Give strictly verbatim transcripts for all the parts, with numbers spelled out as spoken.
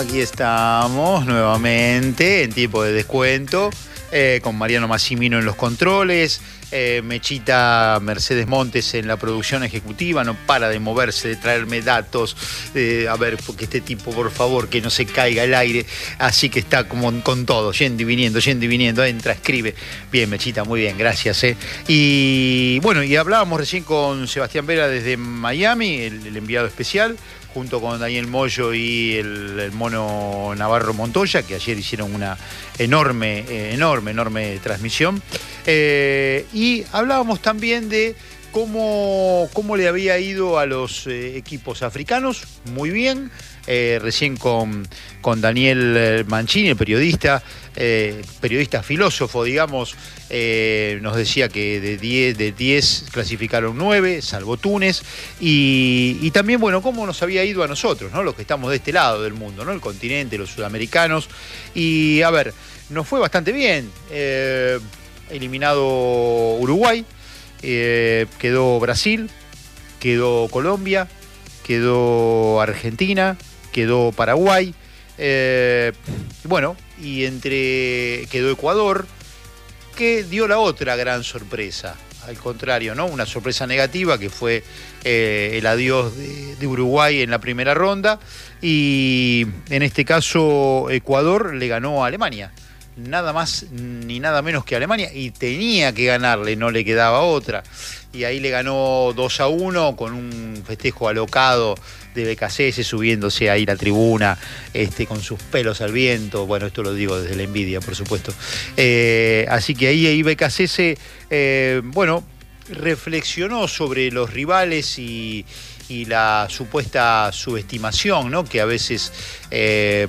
Aquí estamos nuevamente en tiempo de descuento, eh, con Mariano Massimino en los controles, eh, Mechita Mercedes Montes en la producción ejecutiva, no para de moverse, de traerme datos, eh, a ver, porque este tipo, por favor, que no se caiga el aire, así que está como con todo, yendo y viniendo, yendo y viniendo, entra, escribe. Bien, Mechita, muy bien, gracias. Eh. Y bueno, y hablábamos recién con Sebastián Vera desde Miami, el, el enviado especial, junto con Daniel Moyo y el, el mono Navarro Montoya, que ayer hicieron una enorme, eh, enorme, enorme transmisión. Eh, y hablábamos también de cómo, cómo le había ido a los eh, equipos africanos, muy bien. Eh, recién con, con Daniel Mancini, el periodista, eh, periodista filósofo, digamos, eh, nos decía que de diez, de diez clasificaron nueve, salvo Túnez, y, y también, bueno, cómo nos había ido a nosotros, ¿no? Los que estamos de este lado del mundo, ¿no? El continente, los sudamericanos, y a ver, nos fue bastante bien, eh, eliminado Uruguay, eh, quedó Brasil, quedó Colombia, quedó Argentina, quedó Paraguay, eh, bueno, y entre quedó Ecuador, que dio la otra gran sorpresa, al contrario, ¿no? Una sorpresa negativa que fue eh, el adiós de, de Uruguay en la primera ronda, y en este caso Ecuador le ganó a Alemania, nada más ni nada menos que a Alemania, y tenía que ganarle, no le quedaba otra, y ahí le ganó dos a uno con un festejo alocado de B K C S subiéndose ahí la tribuna, este, con sus pelos al viento. Bueno, esto lo digo desde la envidia, por supuesto. Eh, así que ahí, ahí B K C S, eh, bueno, reflexionó sobre los rivales y, y la supuesta subestimación, ¿no? Que a veces... Eh,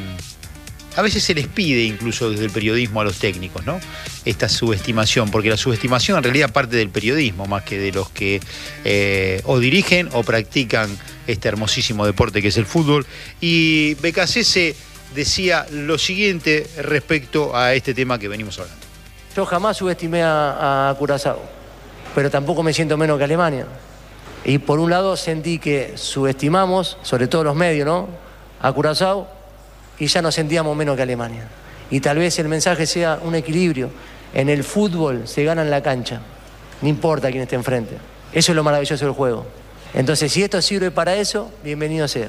A veces se les pide incluso desde el periodismo a los técnicos, ¿no? Esta subestimación, porque la subestimación en realidad parte del periodismo más que de los que eh, o dirigen o practican este hermosísimo deporte que es el fútbol. Y B K C S decía lo siguiente respecto a este tema que venimos hablando. Yo jamás subestimé a, a Curazao, pero tampoco me siento menos que Alemania. Y por un lado sentí que subestimamos, sobre todo los medios, ¿no? A Curazao, y ya nos sentíamos menos que Alemania. Y tal vez el mensaje sea un equilibrio. En el fútbol se gana en la cancha, no importa quién esté enfrente. Eso es lo maravilloso del juego. Entonces, si esto sirve para eso, bienvenido sea.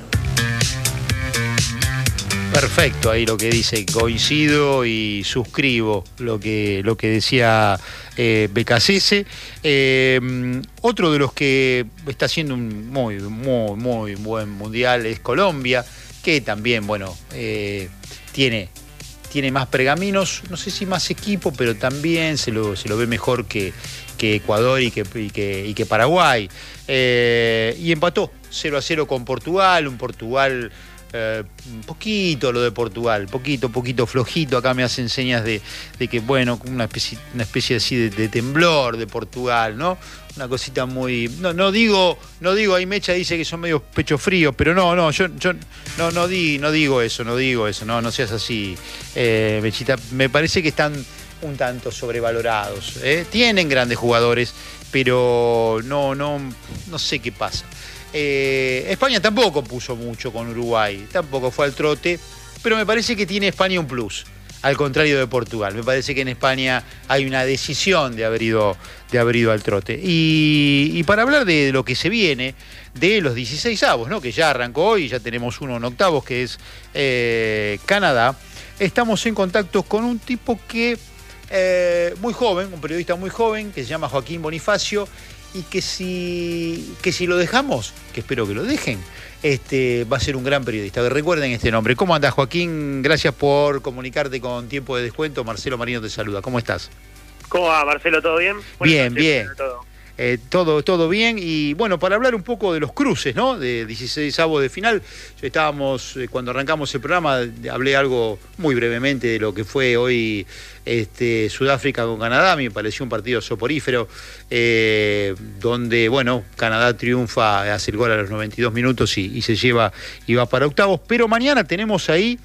Perfecto, ahí lo que dice, coincido y suscribo lo que, lo que decía eh, B K C S. Eh, otro de los que está haciendo un muy, muy, muy buen mundial es Colombia, que también, bueno, eh, tiene, tiene más pergaminos, no sé si más equipo, pero también se lo, se lo ve mejor que, que Ecuador y que, y que, y que Paraguay. Eh, y empató cero a cero con Portugal, un Portugal... Eh, un poquito lo de Portugal, poquito, poquito flojito. Acá me hacen señas de, de que, bueno, una especie, una especie así de, de temblor de Portugal, ¿no? Una cosita muy... No, no digo, no digo, ahí Mecha dice que son medio pecho fríos, pero no, no, yo, yo no, no, di, no digo eso, no digo eso, no, no seas así, eh, Mechita. Me parece que están un tanto sobrevalorados, ¿eh? Tienen grandes jugadores, pero no, no, no sé qué pasa. Eh, España tampoco puso mucho con Uruguay, tampoco fue al trote, pero me parece que tiene España un plus, al contrario de Portugal. Me parece que en España hay una decisión de haber ido, de haber ido al trote. Y, y para hablar de lo que se viene, de los dieciseisavos, ¿no? Que ya arrancó hoy, ya tenemos uno en octavos, que es eh, Canadá, estamos en contacto con un tipo que, eh, muy joven, un periodista muy joven, que se llama Joaquín Bonifacio, y que si, que si lo dejamos, que espero que lo dejen, este, va a ser un gran periodista. Recuerden este nombre. ¿Cómo andás, Joaquín? Gracias por comunicarte con Tiempo de Descuento. Marcelo Marino te saluda. ¿Cómo estás? ¿Cómo va, Marcelo? ¿Todo bien? Bien, bien. Todo. Eh, todo, todo bien. Y bueno, para hablar un poco de los cruces, ¿no? De dieciseisavos de final. Estábamos, eh, cuando arrancamos el programa, hablé algo muy brevemente de lo que fue hoy este, Sudáfrica con Canadá. Me pareció un partido soporífero, eh, donde, bueno, Canadá triunfa, hace el gol a los noventa y dos minutos y, y se lleva y va para octavos. Pero mañana tenemos ahí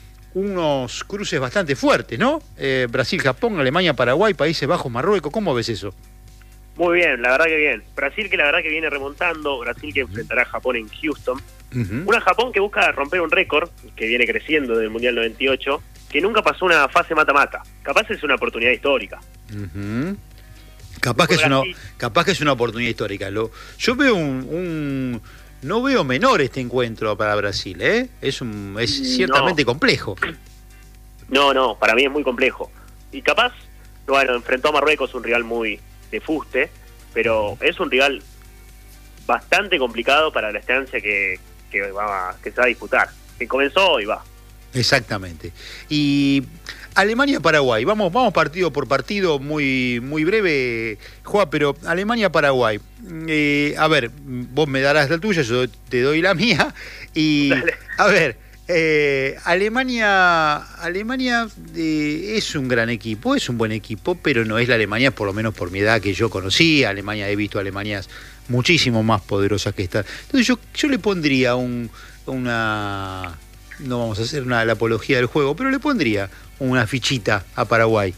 unos cruces bastante fuertes, ¿no? Eh, Brasil, Japón, Alemania, Paraguay, Países Bajos, Marruecos. ¿Cómo ves eso? Muy bien, la verdad que bien. Brasil que la verdad que viene remontando, Brasil que enfrentará a Japón en Houston. Uh-huh. Una Japón que busca romper un récord, que viene creciendo del Mundial noventa y ocho, que nunca pasó una fase mata-mata. Capaz es una oportunidad histórica. Uh-huh. Capaz que, es una, capaz que es una oportunidad histórica. Lo, yo veo un, un... No veo menor este encuentro para Brasil, ¿eh? Es, un, es ciertamente no. complejo. No, no, para mí es muy complejo. Y capaz, bueno, enfrentó a Marruecos, un rival muy de fuste, pero es un rival bastante complicado para la estancia que, que, va, que se va a disputar. Que comenzó y va. Exactamente. Y Alemania-Paraguay, vamos, vamos partido por partido, muy, muy breve, Juan, pero Alemania-Paraguay. Eh, a ver, vos me darás la tuya, yo te doy la mía. Y, Dale. a ver, eh, Alemania, Alemania eh, es un gran equipo, es un buen equipo, pero no es la Alemania, por lo menos por mi edad, que yo conocí. Alemania, he visto Alemanias muchísimo más poderosas que esta. Entonces yo, yo le pondría un, una... No vamos a hacer una, la apología del juego, pero le pondría una fichita a Paraguay.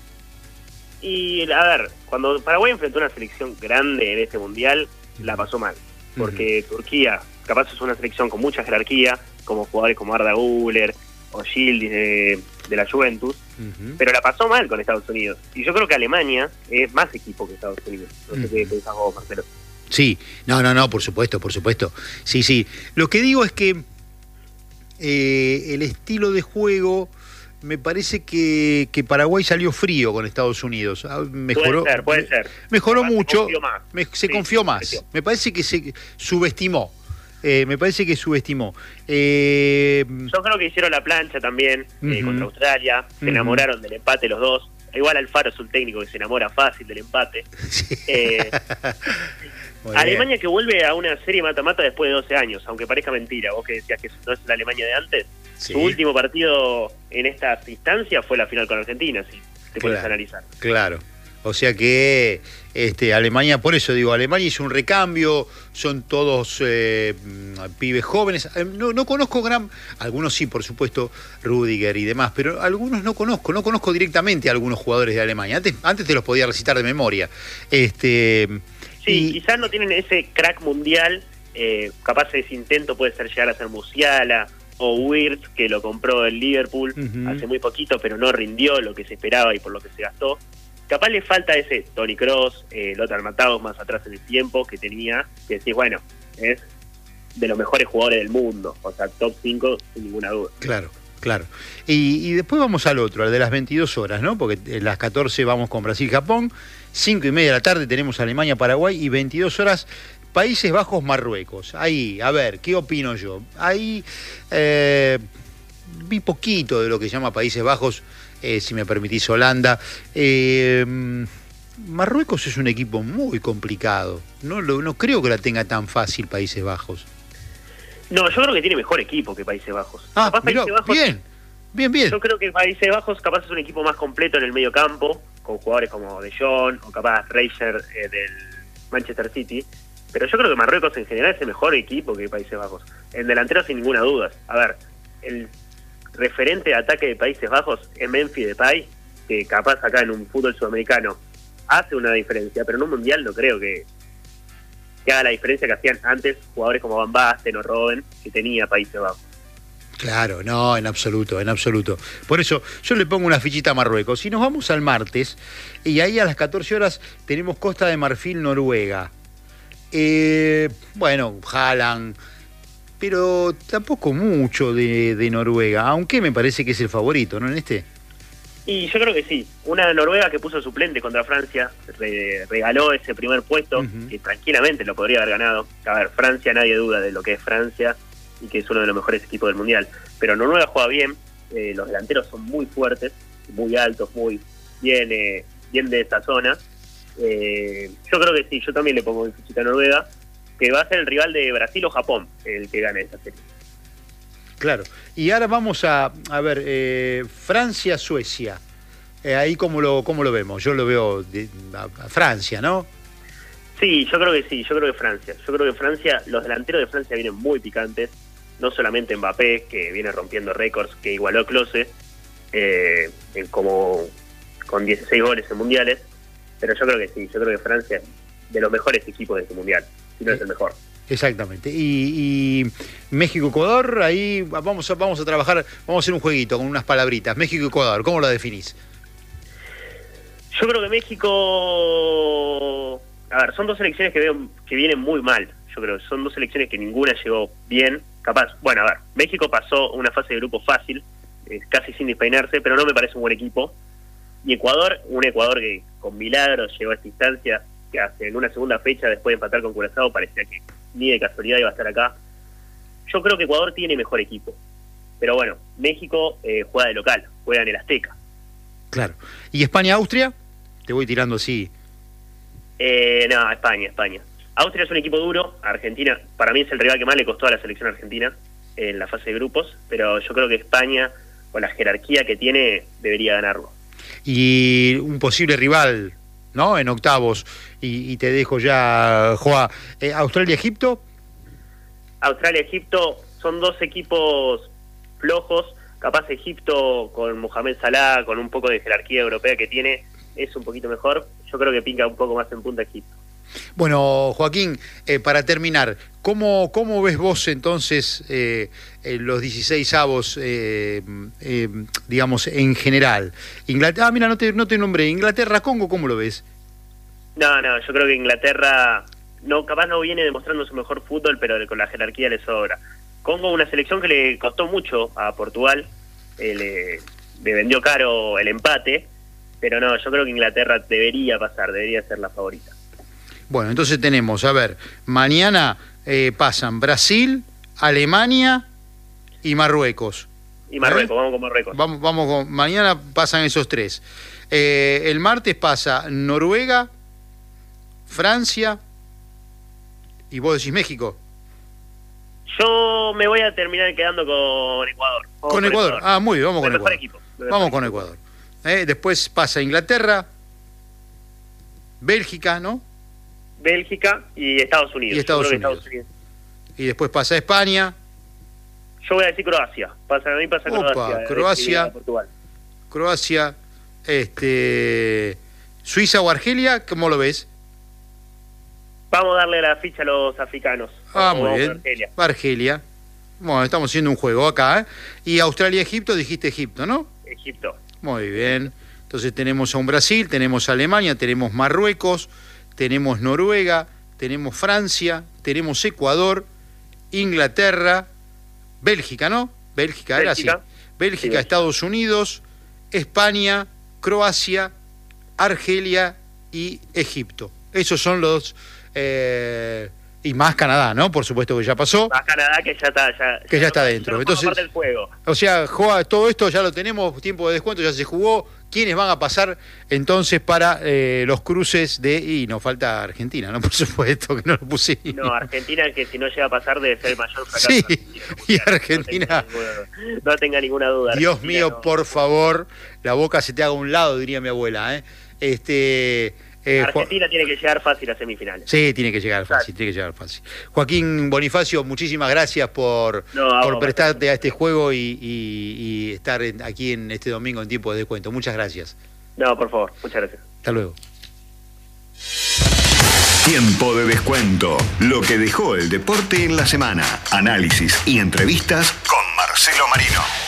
Y a ver, cuando Paraguay enfrentó una selección grande en este mundial, la pasó mal. Porque uh-huh. Turquía, capaz es una selección con mucha jerarquía, como jugadores como Arda Güler o Yildiz de, de la Juventus, uh-huh. pero la pasó mal con Estados Unidos. Y yo creo que Alemania es más equipo que Estados Unidos. No sé uh-huh. qué pensás vos, Marcelo. Sí, no, no, no, por supuesto, por supuesto. Sí, sí. Lo que digo es que Eh, el estilo de juego, me parece que, que Paraguay salió frío con Estados Unidos. Mejoró, puede ser, puede ser. Mejoró Además, mucho. Se confió más. Me, se sí, confió más. Se me parece que se subestimó. Eh, me parece que subestimó. Eh, Yo creo que hicieron la plancha también uh-huh. eh, contra Australia. Se uh-huh. enamoraron del empate los dos. Igual Alfaro es un técnico que se enamora fácil del empate. Sí. Eh, Alemania que vuelve a una serie mata-mata después de doce años, aunque parezca mentira. Vos que decías que no es la Alemania de antes. Sí. Su último partido en estas instancias fue la final con Argentina, si te puedes analizar. Claro. O sea que este, Alemania, por eso digo, Alemania hizo un recambio, son todos eh, pibes jóvenes. No, no conozco gran, algunos sí, por supuesto, Rüdiger y demás, pero algunos no conozco, no conozco directamente a algunos jugadores de Alemania. Antes, antes te los podía recitar de memoria. Este, sí, y... quizás no tienen ese crack mundial, eh, capaz ese intento puede ser llegar a ser Musiala o Wirtz, que lo compró el Liverpool uh-huh. hace muy poquito, pero no rindió lo que se esperaba y por lo que se gastó. Capaz le falta ese Toni Kroos, eh, Lothar Matthaus más atrás en el tiempo que tenía, que decís, bueno, es de los mejores jugadores del mundo, o sea, top cinco sin ninguna duda. Claro, claro. Y, y después vamos al otro, al de las veintidós horas, ¿no? Porque en las catorce vamos con Brasil-Japón, cinco y media de la tarde tenemos Alemania-Paraguay y veintidós horas Países Bajos-Marruecos. Ahí, a ver, ¿qué opino yo? Ahí eh, vi poquito de lo que se llama Países Bajos. Eh, si me permitís, Holanda. Eh, Marruecos es un equipo muy complicado. No, lo, no creo que la tenga tan fácil Países Bajos. No, yo creo que tiene mejor equipo que Países Bajos. Ah, capaz mirá, Países Bajos, bien, bien, bien. Yo creo que Países Bajos capaz es un equipo más completo en el medio campo, con jugadores como De Jong o capaz Reiser eh, del Manchester City. Pero yo creo que Marruecos en general es el mejor equipo que Países Bajos. En delantero sin ninguna duda. A ver, el referente de ataque de Países Bajos es Memphis Depay, que capaz acá en un fútbol sudamericano hace una diferencia, pero en un mundial no creo que, que haga la diferencia que hacían antes jugadores como Van Basten o Robben, que tenía Países Bajos. Claro, no, en absoluto, en absoluto. Por eso yo le pongo una fichita a Marruecos. Y nos vamos al martes, y ahí a las catorce horas tenemos Costa de Marfil, Noruega. Eh, bueno, Haaland, pero tampoco mucho de, de Noruega, aunque me parece que es el favorito, ¿no? En este. Y yo creo que sí. Una Noruega que puso suplente contra Francia, re, regaló ese primer puesto, uh-huh. que tranquilamente lo podría haber ganado. A ver, Francia, nadie duda de lo que es Francia y que es uno de los mejores equipos del Mundial. Pero Noruega juega bien, eh, los delanteros son muy fuertes, muy altos, muy bien, eh, bien de esta zona. Eh, yo creo que sí, yo también le pongo mi fichita a Noruega, que va a ser el rival de Brasil o Japón el que gane esta serie. Claro. Y ahora vamos a, a ver, eh, Francia-Suecia. Eh, ahí cómo lo, cómo lo vemos. Yo lo veo de, a, a Francia, ¿no? Sí, yo creo que sí, yo creo que Francia. Yo creo que Francia, los delanteros de Francia vienen muy picantes. No solamente Mbappé, que viene rompiendo récords, que igualó a Klose, eh, como con dieciséis goles en mundiales. Pero yo creo que sí, yo creo que Francia es de los mejores equipos de este mundial, si no es el mejor. Exactamente. Y, y México-Ecuador, ahí vamos a, vamos a trabajar, vamos a hacer un jueguito con unas palabritas. México-Ecuador, ¿cómo lo definís? Yo creo que México... A ver, son dos selecciones que veo que vienen muy mal. Yo creo que son dos selecciones que ninguna llegó bien. Capaz, bueno, a ver, México pasó una fase de grupo fácil, eh, casi sin despeinarse, pero no me parece un buen equipo. Y Ecuador, un Ecuador que con milagros llegó a esta instancia, que hace en una segunda fecha, después de empatar con Curazao, parecía que ni de casualidad iba a estar acá. Yo creo que Ecuador tiene mejor equipo. Pero bueno, México eh, juega de local, juega en el Azteca. Claro. ¿Y España-Austria? Te voy tirando así. Eh, no, España, España. Austria es un equipo duro, Argentina, para mí es el rival que más le costó a la selección argentina en la fase de grupos, pero yo creo que España, con la jerarquía que tiene, debería ganarlo. Y un posible rival, ¿no? En octavos, y, y te dejo ya, Joa, eh, ¿Australia-Egipto? Australia-Egipto son dos equipos flojos, capaz Egipto con Mohamed Salah, con un poco de jerarquía europea que tiene, es un poquito mejor. Yo creo que pinca un poco más en punta Egipto. Bueno, Joaquín, eh, para terminar, ¿cómo, cómo ves vos entonces eh, eh, los dieciséis avos, eh, eh, digamos, en general? Inglaterra, ah, mira, no te, no te nombré, Inglaterra-Congo, ¿cómo lo ves? No, no, yo creo que Inglaterra, no capaz no viene demostrando su mejor fútbol, pero con la jerarquía le sobra. Congo, una selección que le costó mucho a Portugal, eh, le, le vendió caro el empate, pero no, yo creo que Inglaterra debería pasar, debería ser la favorita. Bueno, entonces tenemos, a ver, mañana eh, pasan Brasil, Alemania y Marruecos. Y Marruecos, ¿Eh? vamos con Marruecos. Vamos, vamos con, mañana pasan esos tres. Eh, el martes pasa Noruega, Francia y vos decís México. Yo me voy a terminar quedando con Ecuador. Con, con Ecuador. Ecuador. Ah, muy bien, vamos con Ecuador. Equipo, vamos con Ecuador. Eh, después pasa Inglaterra, Bélgica, ¿no? Bélgica y Estados Unidos. Y Estados, Unidos. Estados Unidos. Y después pasa España. Yo voy a decir Croacia. Pasa, a mí pasa Opa, Croacia. Croacia. Portugal. Croacia, este, Suiza o Argelia, ¿cómo lo ves? Vamos a darle la ficha a los africanos. Ah, muy bien. Argelia. Argelia. Bueno, estamos haciendo un juego acá, ¿eh? Y Australia-Egipto, dijiste Egipto, ¿no? Egipto. Muy bien. Entonces tenemos a un Brasil, tenemos a Alemania, tenemos Marruecos, tenemos Noruega, tenemos Francia, tenemos Ecuador, Inglaterra, Bélgica, ¿no? Bélgica, era así. Bélgica, Bélgica, sí, Estados Unidos, España, Croacia, Argelia y Egipto. Esos son los... Eh, y más Canadá, ¿no? Por supuesto que ya pasó. Más Canadá que ya está... Ya, que ya, ya está dentro. Ya Entonces, parte del juego. O sea, Joa, todo esto ya lo tenemos, tiempo de descuento, ya se jugó. ¿Quiénes van a pasar entonces para eh, los cruces de... Y nos falta Argentina, ¿no? Por supuesto que no lo pusimos. No, Argentina, que si no llega a pasar debe ser el mayor fracaso. Sí, y Argentina... No tenga ninguna, no tenga ninguna duda. Dios Argentina mío, no. por favor, la boca se te haga a un lado, diría mi abuela, ¿eh? Este... Eh, Argentina tiene que llegar fácil a semifinales. Sí, tiene que llegar fácil, tiene que llegar fácil. Joaquín Bonifacio, muchísimas gracias por, no, por vamos, prestarte a este juego y, y, y estar en, aquí en este domingo en tiempo de descuento. Muchas gracias. No, por favor, muchas gracias. Hasta luego. Tiempo de descuento. Lo que dejó el deporte en la semana. Análisis y entrevistas con Marcelo Marino.